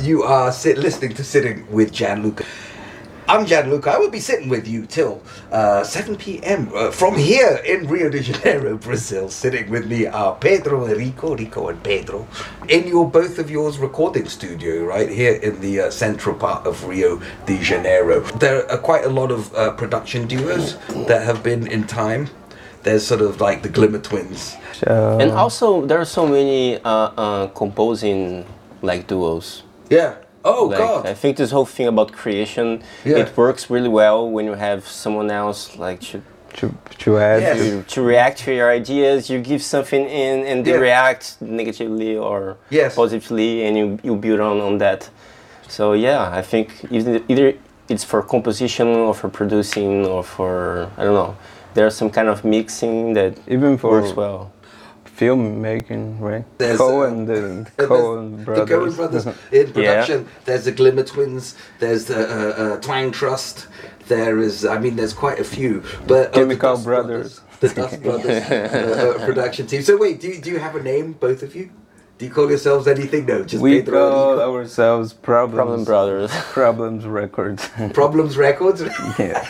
You are listening to Sitting with Gianluca. I'm Gianluca. I will be sitting with you till 7 p.m. From here in Rio de Janeiro, Brazil. Sitting with me are Pedro and Rico and Pedro, in both of yours recording studio right here in the central part of Rio de Janeiro. There are quite a lot of production duos that have been in time. There's sort of like the Glimmer Twins. And also there are so many composing like duos. Yeah. Oh, like, God. I think this whole thing about creation, it works really well when you have someone else like to add to react to your ideas. You give something in and they react negatively or positively, and you build on that. So yeah, I think either it's for composition or for producing or for, I don't know, there's some kind of mixing that even works well. Filmmaking, right? There's the Coen brothers. The Coen brothers in production. There's the Glimmer Twins. There's the Twang Trust. There is, I mean, there's quite a few. But Chemical Brothers. The Dust Brothers production team. So wait, do you have a name, both of you? Do you call yourselves anything? No, just we Pedro call ourselves Problem Brothers. Problems Records. Problems Records. Yeah.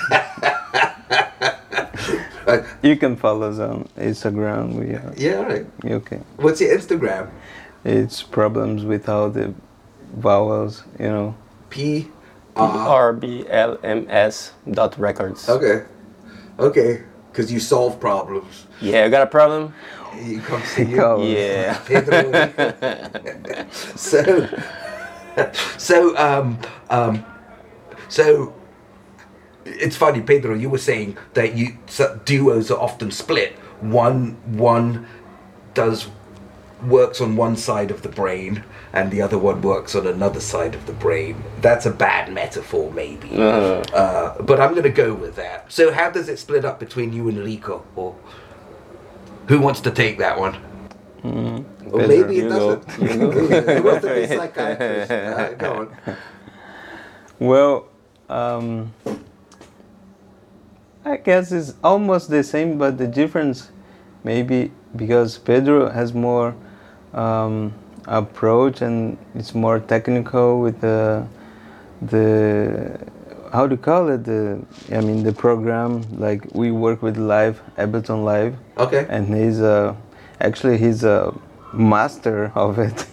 You can follow us on Instagram. We are. Yeah, all right. Okay. What's your Instagram? It's Problems without the vowels, you know. RBLMS.records. Okay. Because you solve problems. Yeah, you got a problem? You come see you. Yeah. Pedro. So it's funny, Pedro, you were saying that duos are often split. One works on one side of the brain and the other one works on another side of the brain. That's a bad metaphor, maybe. But I'm going to go with that. So how does it split up between you and Rico? Or who wants to take that one? Or maybe it doesn't. Who wants to be psychiatrist? Go on. Well, I guess it's almost the same, but the difference maybe because Pedro has more approach and it's more technical with the how to call it, the program. Like we work with Ableton Live. Okay. And he's a master of it.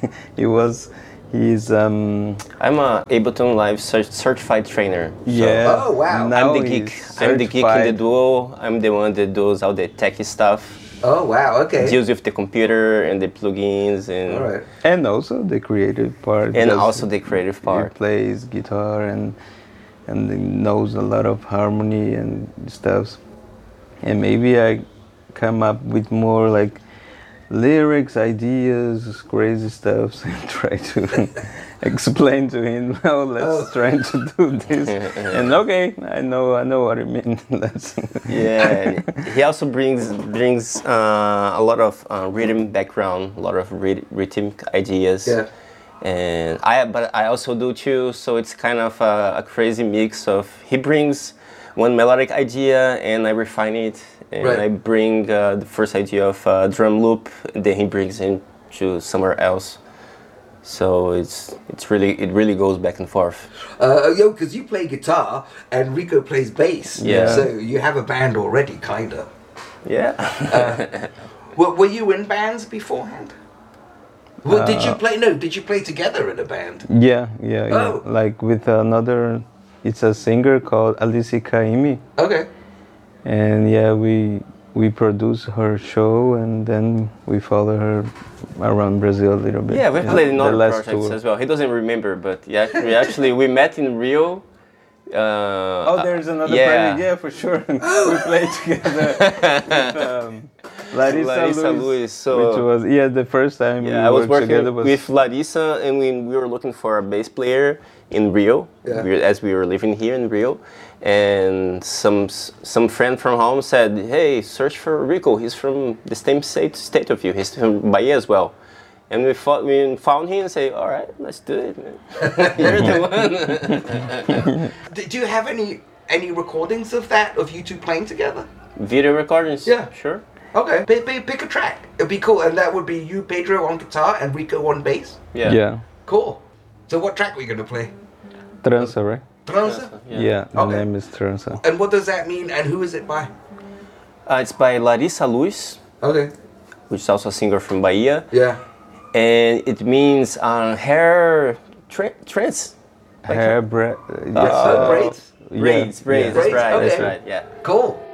He's I'm a Ableton Live certified trainer. Yeah. Oh wow. I'm the geek. I'm the geek in the duo. I'm the one that does all the techie stuff. Oh wow. Okay. Deals with the computer and the plugins and. All right. And also the creative part. And also the creative part. He plays guitar and he knows a lot of harmony and stuff. And maybe I come up with more like lyrics, ideas, crazy stuff, and try to explain to him. Well, let's try to do this. And okay, I know what you mean. Yeah, he also brings a lot of rhythm background, a lot of rhythmic ideas. Yeah. And I also do too. So it's kind of a crazy mix of he brings one melodic idea and I refine it. And I bring the first idea of drum loop, and then he brings it to somewhere else. So it really goes back and forth. Because you play guitar and Rico plays bass. Yeah. So you have a band already, kinda. Yeah. Were you in bands beforehand? Well, did you play? No, did you play together in a band? Yeah. Oh. Like with another, it's a singer called Alicia Caymmi. Okay. And yeah, we produce her show and then we follow her around Brazil a little bit. Yeah, we played in other projects tour as well. He doesn't remember, but yeah, we met in Rio. There's another project. Yeah, for sure. We played together with Larissa Lewis. So which was the first time I was working together with Larissa, and we were looking for a bass player in Rio, as we were living here in Rio. And some friend from home said, "Hey, search for Rico. He's from the same state of you. He's from Bahia as well." And we found him and say, "All right, let's do it, man. You're the one." Do you have any recordings of you two playing together? Video recordings? Yeah, sure. Okay, pick a track. It'd be cool, and that would be you, Pedro, on guitar, and Rico on bass. Yeah. Cool. So what track are we gonna play? Trança, right? Trança? Yeah, the Okay. name is Trança. And what does that mean? And who is it by? It's by Larissa Luz, Okay. which is also a singer from Bahia, Yeah. and it means hair trance. Hair, Braids? Braids, Yeah. that's Braids? right, that's Okay. right, yeah. Cool.